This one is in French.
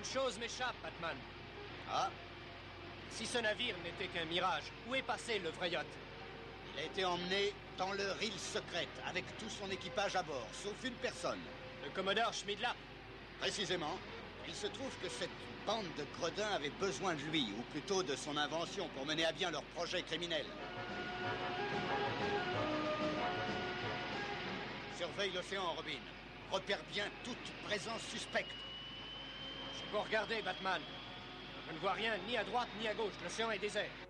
Une chose m'échappe, Batman. Ah, Si ce navire n'était qu'un mirage, où est passé le vrai yacht? il a été emmené dans leur île secrète, avec tout son équipage à bord, sauf une personne. Le commodore Schmidlap. Précisément, il se trouve que cette bande de gredins avait besoin de lui, ou plutôt de son invention, pour mener à bien leur projet criminel. Surveille l'océan, Robin. Repère bien toute présence suspecte. J'ai beau regarder, Batman. Je ne vois rien ni à droite ni à gauche. L'océan est désert.